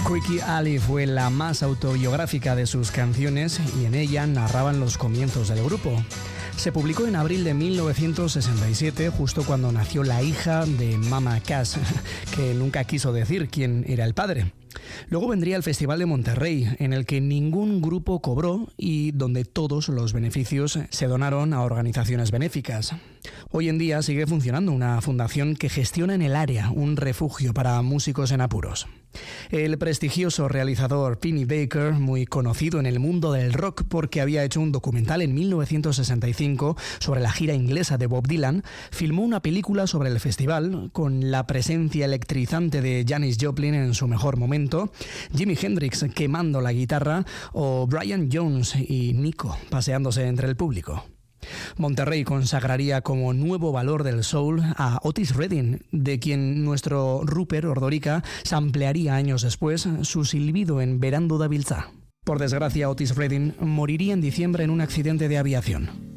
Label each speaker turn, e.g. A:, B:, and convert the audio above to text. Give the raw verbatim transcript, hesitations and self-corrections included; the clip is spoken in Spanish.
A: Quickie Ali fue la más autobiográfica de sus canciones y en ella narraban los comienzos del grupo. Se publicó en abril de mil novecientos sesenta y siete, justo cuando nació la hija de Mama Cass, que nunca quiso decir quién era el padre. Luego vendría el Festival de Monterrey, en el que ningún grupo cobró y donde todos los beneficios se donaron a organizaciones benéficas. Hoy en día sigue funcionando una fundación que gestiona en el área un refugio para músicos en apuros. El prestigioso realizador Penny Baker, muy conocido en el mundo del rock porque había hecho un documental en mil novecientos sesenta y cinco sobre la gira inglesa de Bob Dylan, filmó una película sobre el festival con la presencia electrizante de Janis Joplin en su mejor momento, Jimi Hendrix quemando la guitarra o Brian Jones y Nico paseándose entre el público. Monterrey consagraría como nuevo valor del soul a Otis Redding, de quien nuestro Rupert Ordorica samplearía años después su silbido en Verando da Biltzà. Por desgracia, Otis Redding moriría en diciembre en un accidente de aviación.